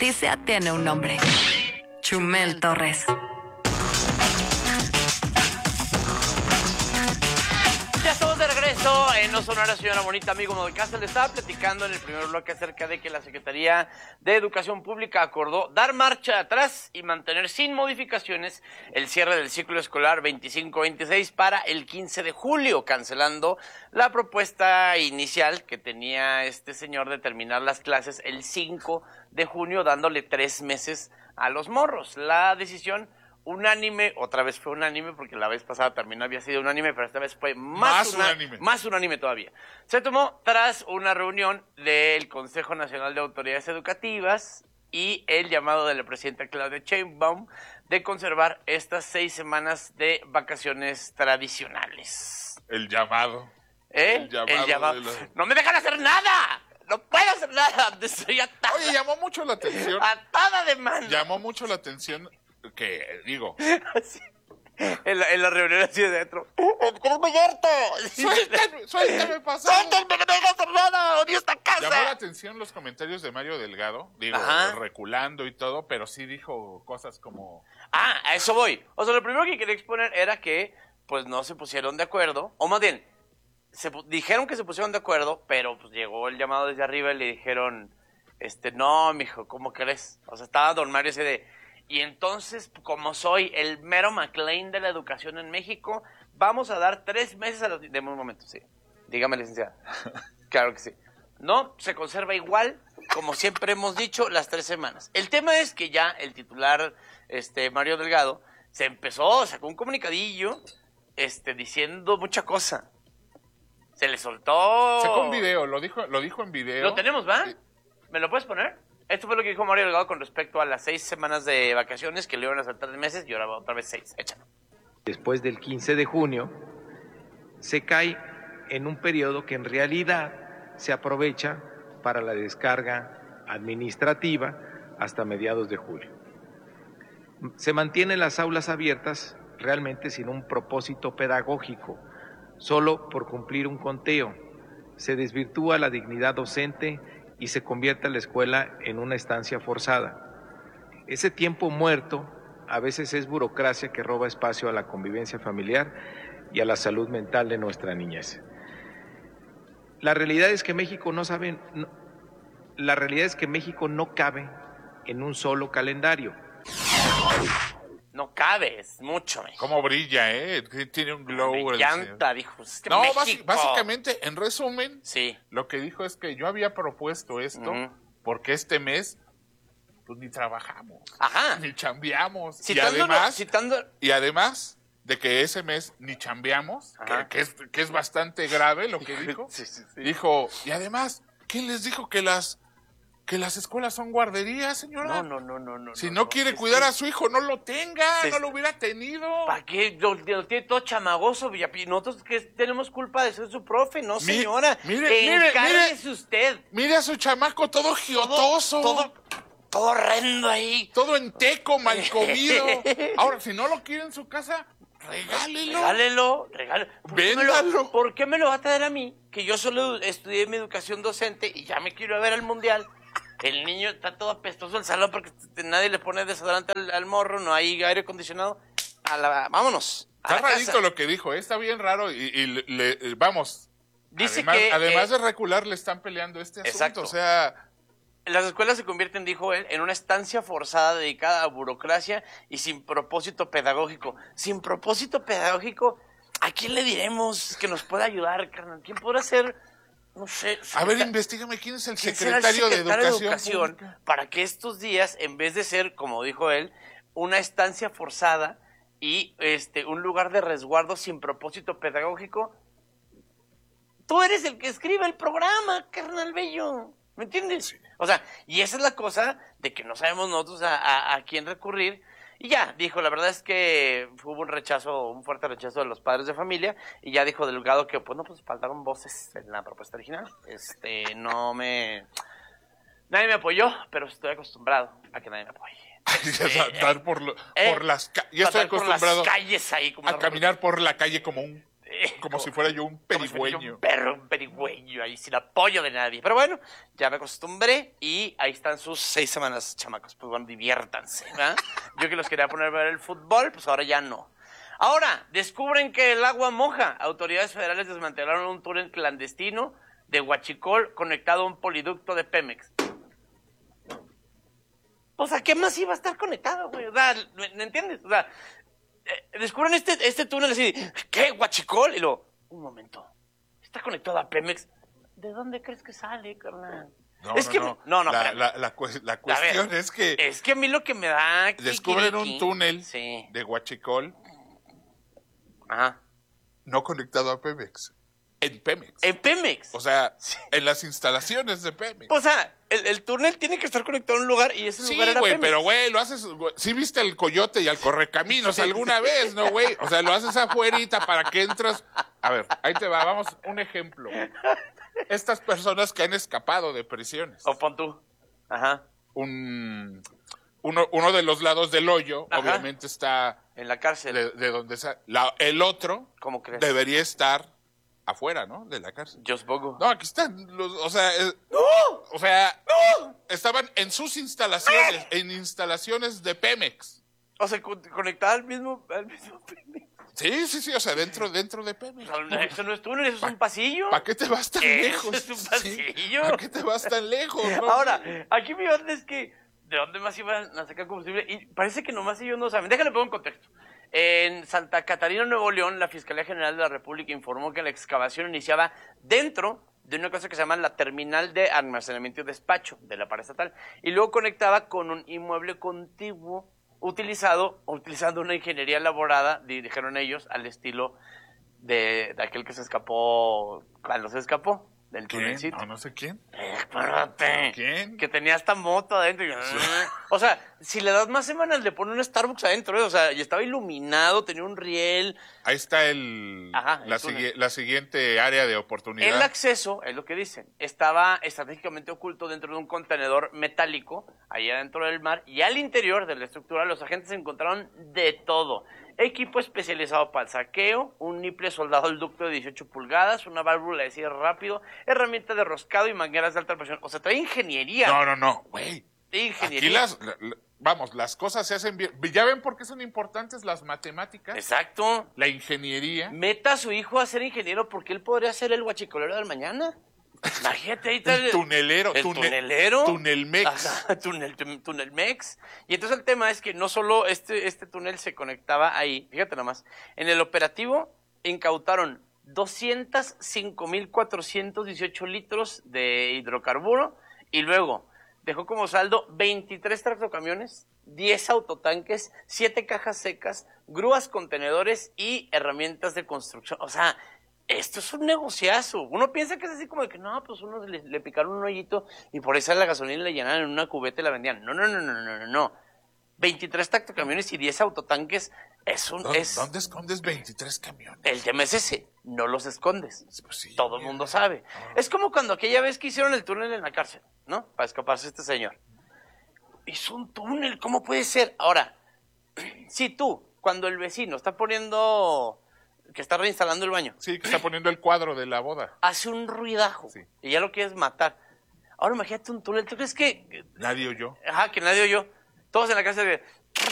justicia tiene un nombre. Chumel Torres. Ya estamos de regreso en No Sonora, señora bonita. Amigo Modecastle, le estaba platicando en el primer bloque acerca de que la Secretaría de Educación Pública acordó dar marcha atrás y mantener sin modificaciones el cierre del ciclo escolar 25-26 para el 15 de julio, cancelando la propuesta inicial que tenía este señor de terminar las clases el 5 de junio, dándole 3 meses a los morros. La decisión unánime, otra vez fue unánime, porque la vez pasada también había sido unánime, pero esta vez fue más unánime todavía. Se tomó tras una reunión del Consejo Nacional de Autoridades Educativas y el llamado de la presidenta Claudia Sheinbaum de conservar estas 6 semanas de vacaciones tradicionales. El llamado. El llamado. ¡No me dejan hacer nada! ¡No puedo hacer nada! Estoy atada. Oye, llamó mucho la atención. Atada de mano. Llamó mucho la atención que, digo... Así, en la reunión así de dentro. ¡Eres muy harto! Suéltame, pasar. ¡Suéltame, que no dejo hacer nada! ¡Odio esta casa! Llamó la atención los comentarios de Mario Delgado, digo, ajá, reculando y todo, pero sí dijo cosas como... A eso voy. O sea, lo primero que quería exponer era que, pues, no se pusieron de acuerdo, o más bien, dijeron que se pusieron de acuerdo, pero pues llegó el llamado desde arriba y le dijeron, no, mijo, ¿cómo crees? O sea, estaba don Mario así de... Y entonces, como soy el mero McLean de la educación en México, vamos a dar 3 meses a los... Deme un momento, sí. Dígame, licenciada. Claro que sí. No, se conserva igual, como siempre hemos dicho, las 3 semanas. El tema es que ya el titular, Mario Delgado, sacó un comunicadillo, diciendo mucha cosa. Se le soltó... Sacó un video, lo dijo en video. Lo tenemos, ¿va? ¿Me lo puedes poner? Esto fue lo que dijo Mario Delgado con respecto a las 6 semanas de vacaciones que le iban a saltar 3 meses y ahora va otra vez 6. Échalo. Después del 15 de junio, se cae en un periodo que en realidad se aprovecha para la descarga administrativa hasta mediados de julio. Se mantienen las aulas abiertas realmente sin un propósito pedagógico, solo por cumplir un conteo. Se desvirtúa la dignidad docente y se convierte la escuela en una estancia forzada. Ese tiempo muerto a veces es burocracia que roba espacio a la convivencia familiar y a la salud mental de nuestra niñez. La realidad es que México no cabe en un solo calendario. No cabe, es mucho, México. Cómo brilla, tiene un glow. Me encanta, dijo. Es que no, México... básicamente, en resumen, sí, lo que dijo es que yo había propuesto esto porque este mes pues ni trabajamos, ajá, ni chambeamos. Y además de que ese mes ni chambeamos, que es bastante grave lo que dijo, sí. Dijo, y además, ¿quién les dijo que las escuelas son guarderías, señora? No. Si no quiere cuidar a su hijo, no lo tenga, no lo hubiera tenido. ¿Para qué? Lo tiene todo chamagoso, Villapi. Nosotros que tenemos culpa de ser su profe, no, señora. Encárguese usted. Mire a su chamaco todo giotoso. Todo horrendo ahí. Todo enteco, mal comido. Ahora, si no lo quiere en su casa, regálelo. Véndalo. ¿Por qué me lo va a traer a mí? Que yo solo estudié mi educación docente y ya me quiero ver al mundial. El niño está todo apestoso el salón porque nadie le pone desodorante al morro, no hay aire acondicionado. Vámonos. Está rarito lo que dijo, está bien raro y vamos. Dice además de recular, le están peleando este asunto. Exacto. O sea... Las escuelas se convierten, dijo él, en una estancia forzada dedicada a burocracia y sin propósito pedagógico. Sin propósito pedagógico, ¿a quién le diremos que nos pueda ayudar, carnal? ¿Quién podrá ser, no sé... A ver, investígame, ¿quién es el secretario de Educación Pública? Para que estos días, en vez de ser, como dijo él, una estancia forzada y un lugar de resguardo sin propósito pedagógico, tú eres el que escribe el programa, carnal bello. ¿Me entiendes? Sí. O sea, y esa es la cosa de que no sabemos nosotros a quién recurrir. Y ya, dijo, la verdad es que hubo un fuerte rechazo de los padres de familia, y ya dijo Delgado que, pues faltaron voces en la propuesta original. Nadie me apoyó, pero estoy acostumbrado a que nadie me apoye. Ya estoy acostumbrado calles ahí a caminar por la calle como un... Como si fuera yo un perigüeño. Un perigüeño ahí sin apoyo de nadie. Pero bueno, ya me acostumbré y ahí están sus 6 semanas, chamacos. Pues bueno, diviértanse, ¿verdad? Yo que los quería poner a ver el fútbol, pues ahora ya no. Ahora, descubren que el agua moja. Autoridades federales desmantelaron un túnel clandestino de Huachicol conectado a un poliducto de Pemex. O sea, ¿qué más iba a estar conectado, güey? O sea, ¿me entiendes? O sea, descubren este túnel así, ¿qué? ¿Huachicol? Y luego, un momento, ¿está conectado a Pemex? ¿De dónde crees que sale, carnal? No. La cuestión es que... Es que a mí lo que me da... Descubren un túnel de Huachicol. Ajá. No conectado a Pemex. En Pemex. En Pemex. O sea, en las instalaciones de Pemex. O sea, el túnel tiene que estar conectado a un lugar y ese lugar era güey, Pemex. pero güey, lo haces... ¿Sí viste el Coyote y al Correcaminos alguna vez, no, güey? O sea, lo haces afuerita para que entras... A ver, ahí te va, vamos, un ejemplo. Estas personas que han escapado de prisiones. O pon tú. Ajá. Uno de los lados del hoyo, obviamente está... En la cárcel. De donde el otro... ¿Cómo crees? Debería estar afuera, ¿no? De la cárcel. Just Bogo. No, aquí están. O sea... ¡No! O sea... ¡No! Estaban en sus instalaciones, en instalaciones de Pemex. O sea, conectada al mismo Pemex. Sí, o sea, dentro de Pemex. Eso no es túnel, eso es un pasillo. ¿Para qué te vas tan lejos? Es un pasillo. ¿Para qué te vas tan lejos? ¿No? Ahora, aquí mi onda es que ¿de dónde más iban a sacar combustible? Y parece que nomás ellos no saben. Déjale pongo en contexto. En Santa Catarina, Nuevo León, la Fiscalía General de la República informó que la excavación iniciaba dentro de una cosa que se llama la terminal de almacenamiento y despacho de la paraestatal y luego conectaba con un inmueble contiguo utilizando una ingeniería elaborada, dijeron ellos, al estilo de aquel que se escapó cuando se escapó del túnelcito. No sé quién. Espérate. ¿Quién? Que tenía hasta moto adentro. O sea, si le das más semanas, le pone un Starbucks adentro, O sea, y estaba iluminado, tenía un riel. Ahí está la siguiente área de oportunidad. El acceso, es lo que dicen, estaba estratégicamente oculto dentro de un contenedor metálico, allá dentro del mar, y al interior de la estructura los agentes encontraron de todo. Equipo especializado para el saqueo, un niple soldado al ducto de 18 pulgadas, una válvula de cierre rápido, herramientas de roscado y mangueras de alta presión. O sea, trae ingeniería. No, güey. Ingeniería. Aquí las cosas se hacen bien. ¿Ya ven por qué son importantes las matemáticas? Exacto. La ingeniería. Meta a su hijo a ser ingeniero porque él podría ser el huachicolero del mañana. Imagínate, ahí está el tunelero. Tunelmex. Ajá, Tunelmex. Y entonces el tema es que no solo este túnel se conectaba ahí, fíjate nomás, en el operativo incautaron 205,418 litros de hidrocarburo y luego dejó como saldo 23 tractocamiones, 10 autotanques, 7 cajas secas, grúas contenedores y herramientas de construcción. O sea, esto es un negociazo. Uno piensa que es así como de que no, pues uno le picaron un hoyito y por eso la gasolina le llenaron en una cubeta y la vendían. No. 23 tractocamiones y 10 autotanques ¿Dónde escondes 23 camiones? El tema es ese, no los escondes. Pues sí, todo el mundo sabe. Es como cuando aquella vez que hicieron el túnel en la cárcel, ¿no? Para escaparse este señor. Hizo un túnel, ¿cómo puede ser? Ahora, si tú, cuando el vecino está poniendo... que está reinstalando el baño. Sí, que está poniendo el cuadro de la boda. Hace un ruidajo. Sí. Y ya lo quieres matar. Ahora imagínate un túnel. ¿Tú crees que...? Nadie oyó. Ajá, que nadie oyó. Todos en la casa de...